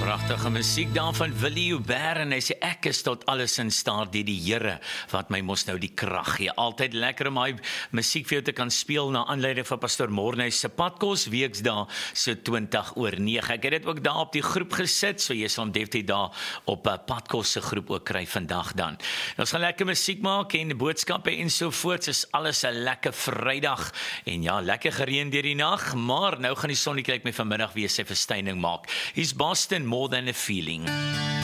Pragtige musiek daar van Willie Joubert en hy sê ek is tot alles in staat deur die Here wat my mos nou die krag gee. Altyd lekker om my musiek vir jou te kan speel na aanleiding van Pastor Mornhuis se padkos weksdae so 20:09. Ek het dit ook daar op die groep gesit, so jy sal hom definitief daar op 'n padkos se groep ook kry vandag dan. Ons gaan lekker musiek maak en boodskappe en so voort. Is alles 'n lekker Vrydag en ja, lekker gereën deur die nag, maar nou gaan die sonnetjie my vanmiddag weer sy verstyning maak. Hier's Boston, More Than a Feeling.